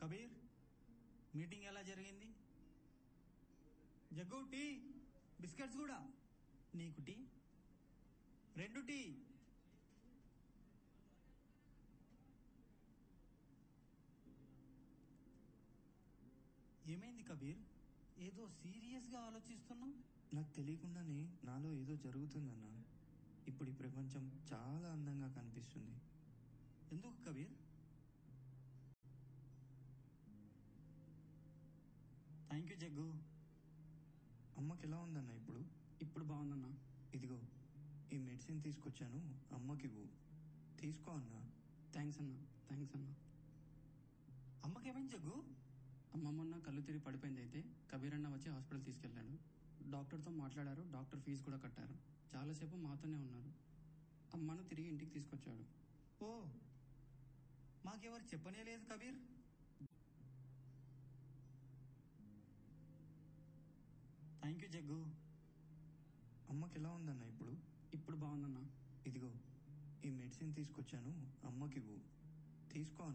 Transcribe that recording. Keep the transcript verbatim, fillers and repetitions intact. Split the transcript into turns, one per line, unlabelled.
Kabir, meeting ఎలా జరిగింది? Jug tea, biscuits కూడా. నీకు టీ, రెండు టీ. ఏమైంది కబీర్? ఏదో సీరియస్ గా ఆలోచిస్తున్నావు.
నాకు తెలియకుండానే నాలో ఏదో జరుగుతుందన్నా. ఇప్పుడు ఈ ప్రపంచం చాలా అందంగా కనిపిస్తుంది.
ఎందుకు కబీర్? Thank you jug.
అమ్మకి ఎలా ఉందన్నా ఇప్పుడు?
ఇప్పుడు బాగుందన్నా.
ఇదిగో ఈ మెడిసిన్ తీసుకొచ్చాను, అమ్మకి ఇవ్వు. తీసుకో అన్నా.
థ్యాంక్స్ అన్నా. థ్యాంక్స్ అన్నా.
అమ్మకేమైంది జగ్గు?
అమ్మ మొన్న కళ్ళు తిరిగి పడిపోయింది. అయితే కబీర్ అన్న వచ్చి హాస్పిటల్ తీసుకెళ్లాడు. డాక్టర్తో మాట్లాడారు. డాక్టర్ ఫీజు కూడా కట్టారు. చాలాసేపు మాతోనే ఉన్నారు. అమ్మను తిరిగి ఇంటికి తీసుకొచ్చాడు.
ఓ, మాకెవరు చెప్పనే లేదు కబీర్. Thank you jug.
అమ్మకి ఎలా ఉందన్నా ఇప్పుడు?
ఇప్పుడు బాగుందన్నా.
ఇదిగో ఈ మెడిసిన్ తీసుకొచ్చాను, అమ్మకి ఇవ్వు. తీసుకో అన్నా.